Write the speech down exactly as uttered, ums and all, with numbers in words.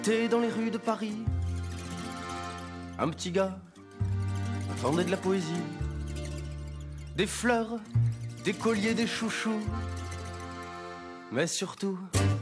T'es dans les rues de Paris, un petit gars vendait de la poésie, des fleurs, des colliers, des chouchous, mais surtout